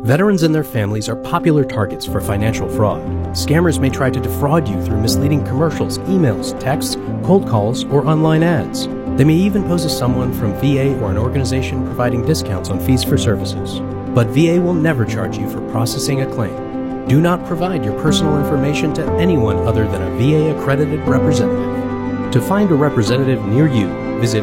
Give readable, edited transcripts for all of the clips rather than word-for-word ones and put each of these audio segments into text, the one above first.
Veterans and their families are popular targets for financial fraud. Scammers may try to defraud you through misleading commercials, emails, texts, cold calls, or online ads. They may even pose as someone from VA or an organization providing discounts on fees for services. But VA will never charge you for processing a claim. Do not provide your personal information to anyone other than a VA-accredited representative. To find a representative near you, visit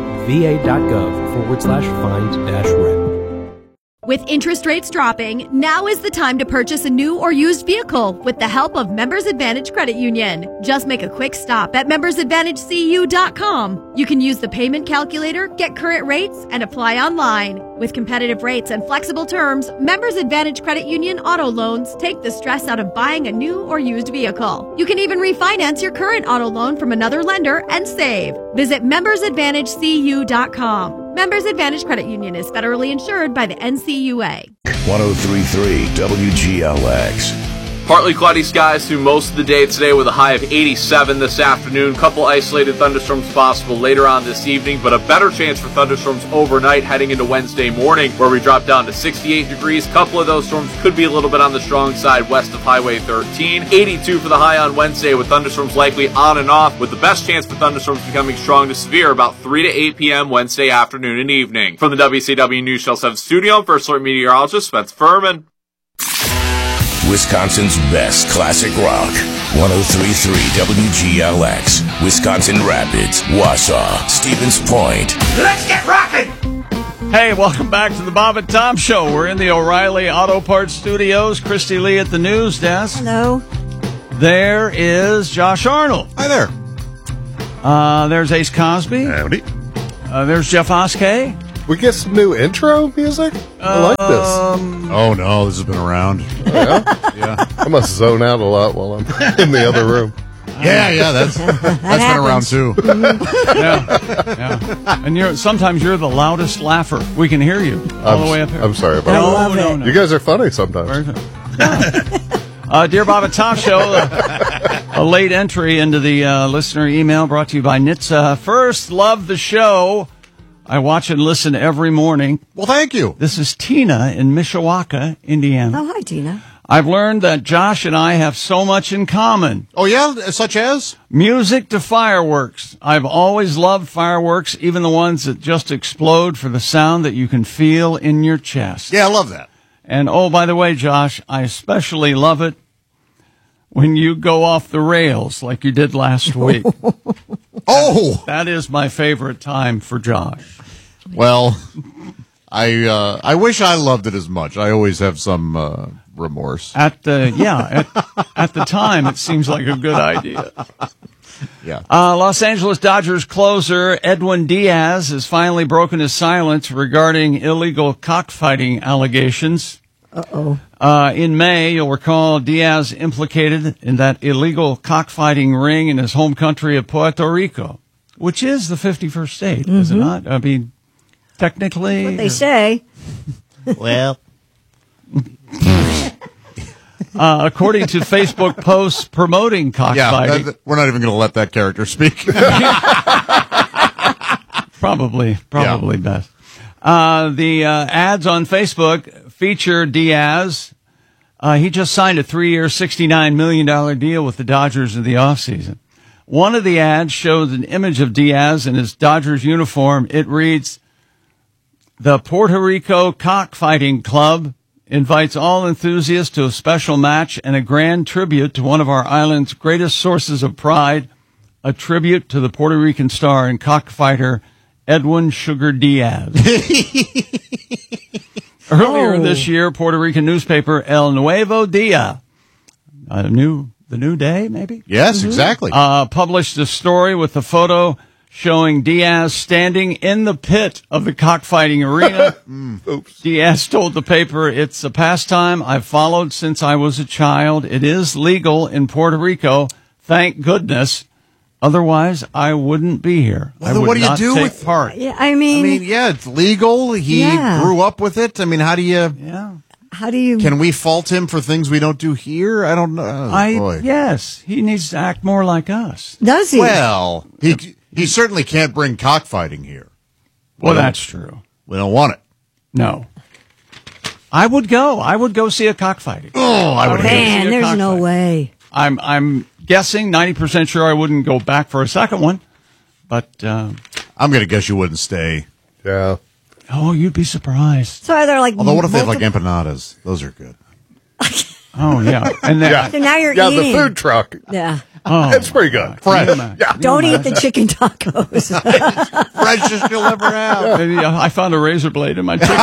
va.gov/find-rep. With interest rates dropping, now is the time to purchase a new or used vehicle with the help of Members Advantage Credit Union. Just make a quick stop at membersadvantagecu.com. You can use the payment calculator, get current rates, and apply online. With competitive rates and flexible terms, Members Advantage Credit Union auto loans take the stress out of buying a new or used vehicle. You can even refinance your current auto loan from another lender and save. Visit membersadvantagecu.com. Members Advantage Credit Union is federally insured by the NCUA. 103.3 WGLX. Partly cloudy skies through most of the day today with a high of 87 this afternoon. Couple isolated thunderstorms possible later on this evening, but a better chance for thunderstorms overnight heading into Wednesday morning, where we drop down to 68 degrees. Couple of those storms could be a little bit on the strong side west of Highway 13. 82 for the high on Wednesday with thunderstorms likely on and off, with the best chance for thunderstorms becoming strong to severe about 3 to 8 p.m. Wednesday afternoon and evening. From the WCW News Channel 7 studio, I'm First Alert meteorologist Spence Furman. Wisconsin's best classic rock. 103.3 WGLX. Wisconsin Rapids, Wausau, Stevens Point. Let's get rocking! Hey, welcome back to the Bob and Tom Show. We're in the O'Reilly Auto Parts Studios. Christy Lee at the news desk. Hello. There is Josh Arnold. Hi there. There's Ace Cosby. Howdy. There's Jeff Oskey. We get some new intro music? I like this. Oh, no, this has been around. Oh, yeah? Yeah. I must zone out a lot while I'm in the other room. Yeah, that's been around too. Yeah. And sometimes you're the loudest laugher. We can hear you all the way up here. I'm sorry about that. No. You guys are funny sometimes. Dear Bob and Tom Show, a late entry into the listener email brought to you by NHTSA. First, love the show. I watch and listen every morning. Well, thank you. This is Tina in Mishawaka, Indiana. Oh, hi, Tina. I've learned that Josh and I have so much in common. Oh, yeah? Such as? Music to fireworks. I've always loved fireworks, even the ones that just explode for the sound that you can feel in your chest. Yeah, I love that. And, oh, by the way, Josh, I especially love it when you go off the rails like you did last week. Oh! That is my favorite time for Josh. Well, I wish I loved it as much. I always have some remorse. At the time, it seems like a good idea. Yeah. Los Angeles Dodgers closer Edwin Diaz has finally broken his silence regarding illegal cockfighting allegations. Uh-oh. In May, you'll recall Diaz implicated in that illegal cockfighting ring in his home country of Puerto Rico, which is the 51st state, is it not? I mean, technically. What they say. Well. According to Facebook posts promoting cockfighting. Yeah, we're not even going to let that character speak. Probably best. The ads on Facebook feature Diaz. He just signed a 3-year, $69 million deal with the Dodgers in the offseason. One of the ads shows an image of Diaz in his Dodgers uniform. It reads, "The Puerto Rico Cockfighting Club invites all enthusiasts to a special match and a grand tribute to one of our island's greatest sources of pride, a tribute to the Puerto Rican star and cockfighter Edwin Sugar Diaz." Earlier this year, Puerto Rican newspaper El Nuevo Dia, the new day, maybe? Yes, exactly. Published a story with a photo showing Diaz standing in the pit of the cockfighting arena. Oops. Diaz told the paper, "It's a pastime I've followed since I was a child. It is legal in Puerto Rico, thank goodness. Otherwise, I wouldn't be here. Well, I then would what do you not do take with part." Yeah, I mean, yeah, it's legal. He grew up with it. I mean, how do you? Yeah. how do you? Can we fault him for things we don't do here? I don't know. Yes, he needs to act more like us. Does he? Well, he certainly can't bring cockfighting here. Well, that's true. We don't want it. No. I would go. I would go see a cockfighting. Oh, I would hate Man, see a there's no cockfight. way. I'm guessing 90% sure I wouldn't go back for a second one. But, I'm going to guess you wouldn't stay. Yeah. oh, you'd be surprised. So are there like Although, what if they have like multiple- empanadas? Those are good. Oh, yeah. And then, Yeah. So now you're Yeah, eating. the food truck. Yeah. oh, It's pretty good. Fresh. Yeah. Don't eat the chicken tacos. Freshest you'll ever have. maybe I found a razor blade in my chicken.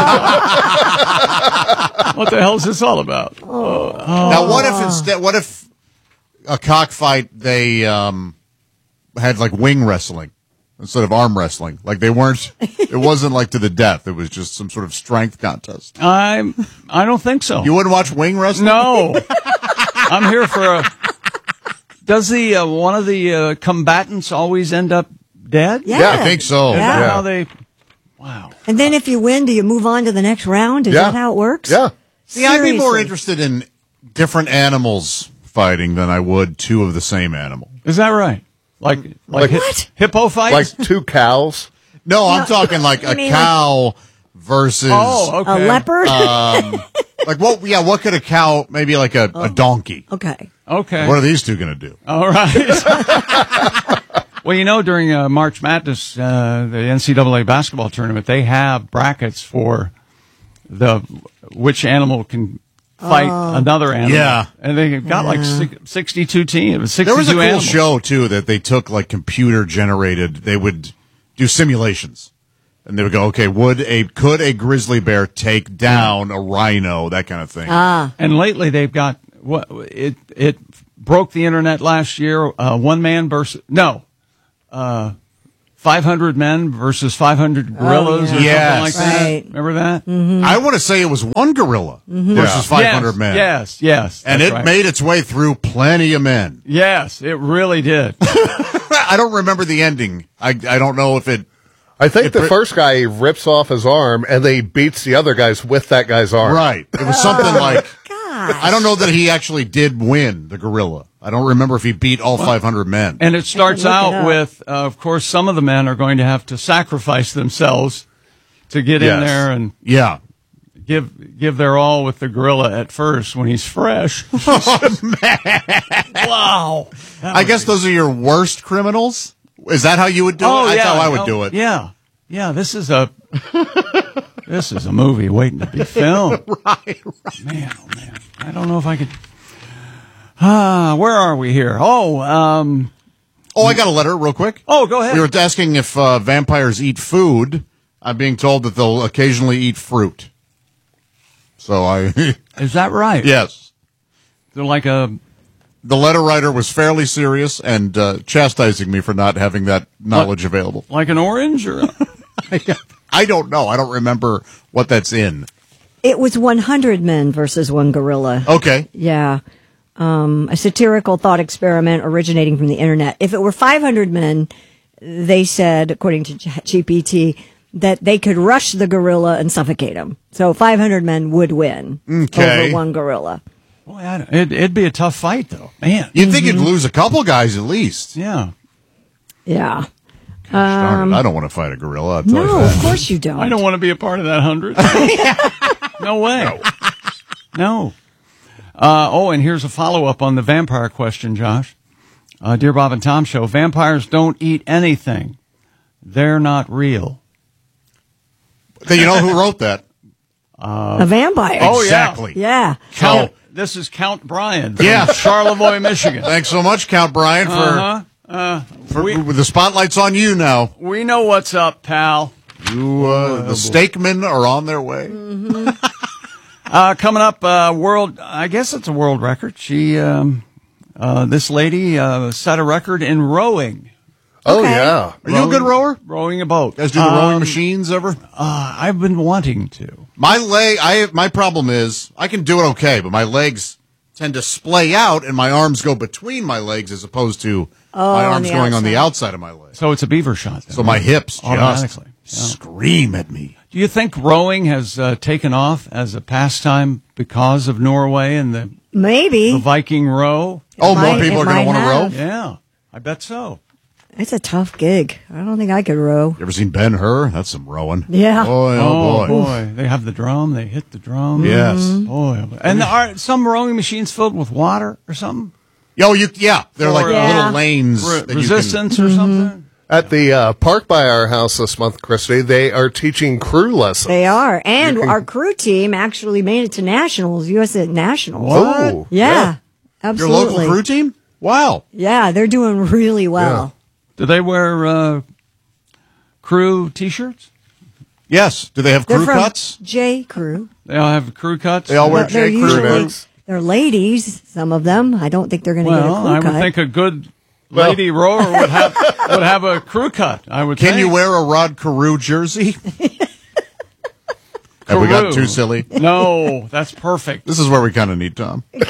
What the hell is this all about? Now, what if a cockfight, they had like wing wrestling instead of arm wrestling? Like it wasn't like to the death. It was just some sort of strength contest. I don't think so. You wouldn't watch wing wrestling? No. I'm here for a. Does the one of the combatants always end up dead? Yeah. I think so. Is Yeah. that Yeah. how they? Wow. And then if you win, do you move on to the next round? Is Yeah. that how it works? Yeah. See, I'd be more Seriously. interested in different animals fighting than I would two of the same animal. Is that right? Like What? hippo fights? Like two cows. No, I'm talking like you a mean cow versus Oh, okay. A leopard? like what? Yeah, what could a cow? Maybe like a donkey. Okay. Okay. What are these two going to do? All right. Well, during March Madness, the NCAA basketball tournament, they have brackets for which animal can fight another animal. Yeah. And they got like 62 teams. 62 There was a cool animals. show too that they took like computer generated. They would do simulations, and they would go, okay, could a grizzly bear take down a rhino? That kind of thing. And lately they've got it broke the internet last year. 500 men versus 500 gorillas or Yes. something like that. Right. Remember that? I want to say it was one gorilla versus 500 men. Yes. And that's it right. made its way through plenty of men. Yes, it really did. I don't remember the ending. I don't know if it. I think the first guy rips off his arm and then he beats the other guys with that guy's arm. Right. It was something like. Gosh. I don't know that he actually did win, the gorilla. I don't remember if he beat all 500 men. And it starts look it out up. with, of course, some of the men are going to have to sacrifice themselves to get in Yes. there and Yeah. give their all with the gorilla at first when he's fresh. Wow. I guess those are your worst criminals? Is that how you would do it? That's how I would do it. Yeah. Yeah, this is a movie waiting to be filmed. Right. Man, oh man. I don't know if I could. Where are we here? Oh, I got a letter real quick. Oh, go ahead. We were asking if vampires eat food. I'm being told that they'll occasionally eat fruit. So Is that right? yes. They're like a. The letter writer was fairly serious and chastising me for not having that knowledge available. Like an orange or I don't know. I don't remember what that's in. It was 100 men versus one gorilla. Okay. Yeah. A satirical thought experiment originating from the internet. If it were 500 men, they said, according to GPT, that they could rush the gorilla and suffocate him. So 500 men would win Okay. over one gorilla. Boy, it'd be a tough fight though. Man. You'd think you'd lose a couple guys at least. Yeah. Yeah. Darn it, I don't want to fight a gorilla. I'll tell you No, that. of course you don't. I don't want to be a part of that 100. No way. No. And here's a follow-up on the vampire question, Josh. Dear Bob and Tom Show, vampires don't eat anything. They're not real. You know who wrote that? A vampire. Oh, yeah. Exactly. Yeah. Count. This is Count Brian from Yeah. Charlevoix, Michigan. Thanks so much, Count Brian, for the spotlight's on you now. We know what's up, pal. The Stakemen are on their way. Coming up, I guess it's a world record. This lady set a record in rowing. Oh, Okay. yeah. Are you a good rower? Rowing a boat. You guys do the rowing machines ever? I've been wanting to. My problem is I can do it okay, but my legs tend to splay out and my arms go between my legs as opposed to my on arms the going on the outside. outside of my legs. So it's a beaver shot. Then, So my right? hips Automatically. just scream at me. Do you think rowing has taken off as a pastime because of Norway and the Maybe. Viking row? Oh, might- more people it are going to might want to row? have. Yeah, I bet so. It's a tough gig. I don't think I could row. You ever seen Ben-Hur? That's some rowing. Yeah. Oh, boy. They have the drum. They hit the drum. Yes. Boy. And are some rowing machines filled with water or something? Oh, they're like little lanes. that Resistance or something? At the park by our house this month, Christy, they are teaching crew lessons. They are. And our crew team actually made it to nationals, U.S. Nationals. What? Oh, Yeah, absolutely. Your local crew team? Wow. Yeah, they're doing really well. Do they wear crew T-shirts? Yes. Do they have They're crew from cuts? J. Crew. They all have crew cuts? They all wear They're J. Crew usually, cuts. they're ladies, some of them. I don't think they're going to get a Well, crew I cut. would think a good lady rower would have a crew cut, I would think. Can you wear a Rod Carew jersey? Have we got too silly? No, that's perfect. This is where we kind of need Tom. To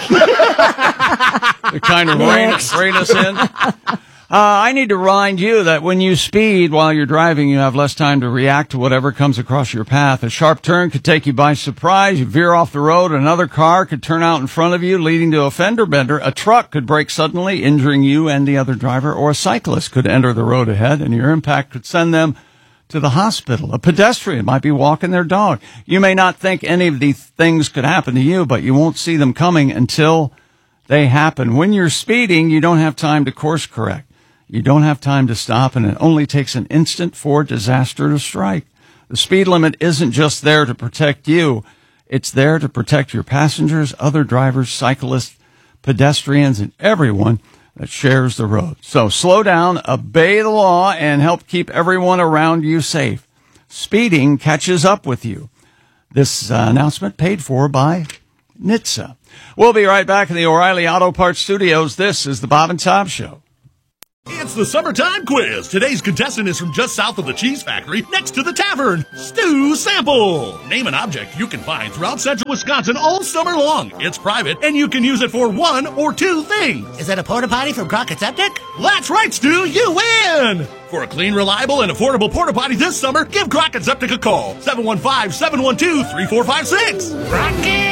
kind of rein us in. I need to remind you that when you speed while you're driving, you have less time to react to whatever comes across your path. A sharp turn could take you by surprise. You veer off the road. Another car could turn out in front of you, leading to a fender bender. A truck could brake suddenly, injuring you and the other driver. Or a cyclist could enter the road ahead, and your impact could send them to the hospital. A pedestrian might be walking their dog. You may not think any of these things could happen to you, but you won't see them coming until they happen. When you're speeding, you don't have time to course correct. You don't have time to stop, and it only takes an instant for disaster to strike. The speed limit isn't just there to protect you. It's there to protect your passengers, other drivers, cyclists, pedestrians, and everyone that shares the road. So slow down, obey the law, and help keep everyone around you safe. Speeding catches up with you. This announcement paid for by NHTSA. We'll be right back in the O'Reilly Auto Parts Studios. This is the Bob and Tom Show. It's the summertime quiz. Today's contestant is from just south of the cheese factory, next to the tavern. Stu Sample. Name an object you can find throughout central Wisconsin all summer long. It's private, and you can use it for one or two things. Is that a porta potty from Crockett Septic? That's right, Stu. You win. For a clean, reliable, and affordable porta potty this summer, give Crockett Septic a call. 715-712-3456. Crockett!